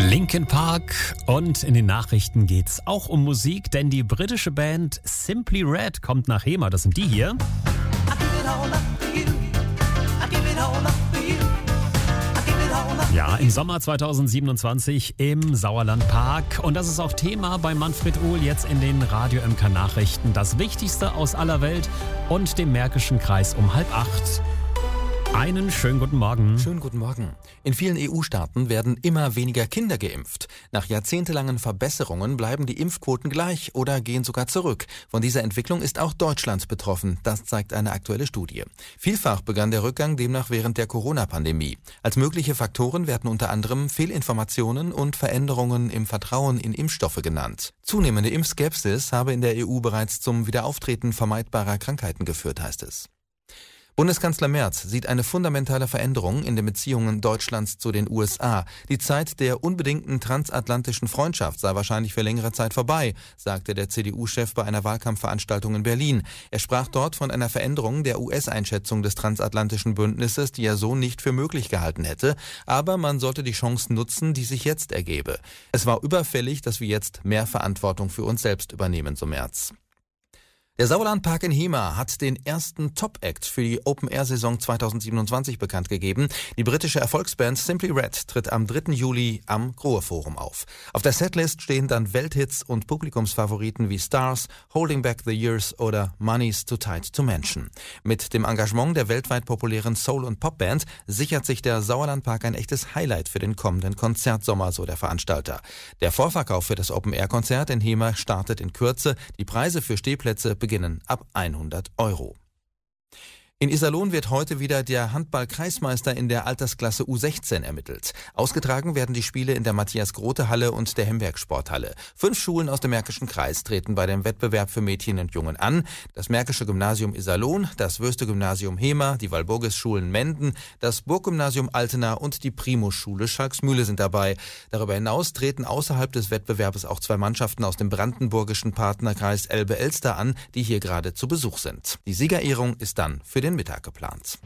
Linkin Park, und in den Nachrichten geht's auch um Musik, denn die britische Band Simply Red kommt nach Hema. Das sind die hier. Ja, im Sommer 2027 im Sauerlandpark. Und das ist auch Thema bei Manfred Uhl jetzt in den Radio MK Nachrichten. Das Wichtigste aus aller Welt und dem Märkischen Kreis um 7:30. Einen schönen guten Morgen. Schönen guten Morgen. In vielen EU-Staaten werden immer weniger Kinder geimpft. Nach jahrzehntelangen Verbesserungen bleiben die Impfquoten gleich oder gehen sogar zurück. Von dieser Entwicklung ist auch Deutschland betroffen. Das zeigt eine aktuelle Studie. Vielfach begann der Rückgang demnach während der Corona-Pandemie. Als mögliche Faktoren werden unter anderem Fehlinformationen und Veränderungen im Vertrauen in Impfstoffe genannt. Zunehmende Impfskepsis habe in der EU bereits zum Wiederauftreten vermeidbarer Krankheiten geführt, heißt es. Bundeskanzler Merz sieht eine fundamentale Veränderung in den Beziehungen Deutschlands zu den USA. Die Zeit der unbedingten transatlantischen Freundschaft sei wahrscheinlich für längere Zeit vorbei, sagte der CDU-Chef bei einer Wahlkampfveranstaltung in Berlin. Er sprach dort von einer Veränderung der US-Einschätzung des transatlantischen Bündnisses, die er so nicht für möglich gehalten hätte. Aber man sollte die Chance nutzen, die sich jetzt ergebe. Es war überfällig, dass wir jetzt mehr Verantwortung für uns selbst übernehmen, so Merz. Der Sauerlandpark in Hema hat den ersten Top-Act für die Open-Air-Saison 2027 bekannt gegeben. Die britische Erfolgsband Simply Red tritt am 3. Juli am Grohe Forum auf. Auf der Setlist stehen dann Welthits und Publikumsfavoriten wie Stars, Holding Back the Years oder Money's Too Tight to Mention. Mit dem Engagement der weltweit populären Soul- und Popband sichert sich der Sauerlandpark ein echtes Highlight für den kommenden Konzertsommer, so der Veranstalter. Der Vorverkauf für das Open-Air-Konzert in Hema startet in Kürze. Die Preise für Stehplätze beginnen ab 100 €. In Iserlohn wird heute wieder der Handball-Kreismeister in der Altersklasse U16 ermittelt. Ausgetragen werden die Spiele in der Matthias-Grote-Halle und der Hemberg-Sporthalle. 5 Schulen aus dem Märkischen Kreis treten bei dem Wettbewerb für Mädchen und Jungen an. Das Märkische Gymnasium Iserlohn, das Wöste-Gymnasium Hema, die Walburgis-Schulen Menden, das Burggymnasium Altena und die Primus-Schule Schalksmühle sind dabei. Darüber hinaus treten außerhalb des Wettbewerbs auch 2 Mannschaften aus dem brandenburgischen Partnerkreis Elbe-Elster an, die hier gerade zu Besuch sind. Die Siegerehrung ist dann für den Mittag geplant.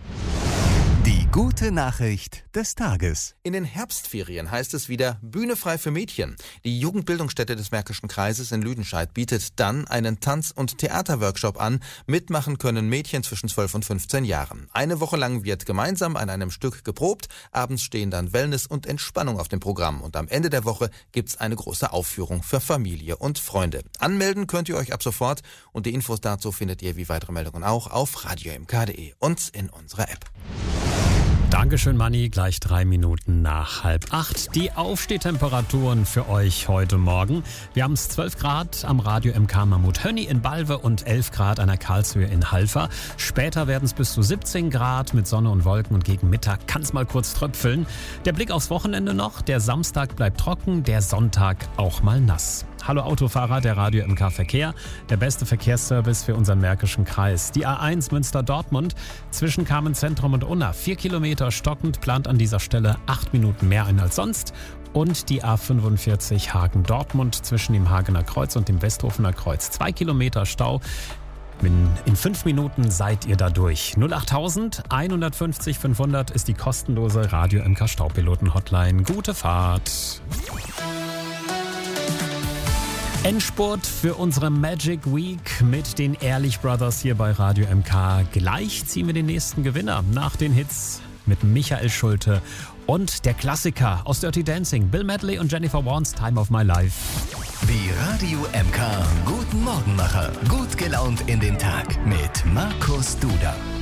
Die gute Nachricht des Tages. In den Herbstferien heißt es wieder Bühne frei für Mädchen. Die Jugendbildungsstätte des Märkischen Kreises in Lüdenscheid bietet dann einen Tanz- und Theaterworkshop an. Mitmachen können Mädchen zwischen 12 und 15 Jahren. Eine Woche lang wird gemeinsam an einem Stück geprobt. Abends stehen dann Wellness und Entspannung auf dem Programm. Und am Ende der Woche gibt's eine große Aufführung für Familie und Freunde. Anmelden könnt ihr euch ab sofort. Und die Infos dazu findet ihr wie weitere Meldungen auch auf radiomk.de und in unserer App. Dankeschön, Manni. Gleich 3 Minuten nach 7:30. Die Aufstehtemperaturen für euch heute Morgen. Wir haben es 12 Grad am Radio MK Mammut-Hönni in Balve und 11 Grad an der Karlshöhe in Halver. Später werden es bis zu 17 Grad mit Sonne und Wolken und gegen Mittag kann es mal kurz tröpfeln. Der Blick aufs Wochenende noch. Der Samstag bleibt trocken, der Sonntag auch mal nass. Hallo Autofahrer, der Radio MK Verkehr, der beste Verkehrsservice für unseren Märkischen Kreis. Die A1 Münster-Dortmund zwischen Kamenz-Zentrum und Unna, 4 Kilometer stockend, plant an dieser Stelle 8 Minuten mehr ein als sonst. Und die A45 Hagen-Dortmund zwischen dem Hagener Kreuz und dem Westhofener Kreuz, 2 Kilometer Stau. In 5 Minuten seid ihr da durch. 08000 150 500 ist die kostenlose Radio MK Staupiloten-Hotline. Gute Fahrt! Endspurt für unsere Magic Week mit den Ehrlich Brothers hier bei Radio MK. Gleich ziehen wir den nächsten Gewinner nach den Hits mit Michael Schulte und der Klassiker aus Dirty Dancing, Bill Medley und Jennifer Warnes, Time of My Life. Die Radio MK Guten Morgenmacher. Gut gelaunt in den Tag mit Markus Duda.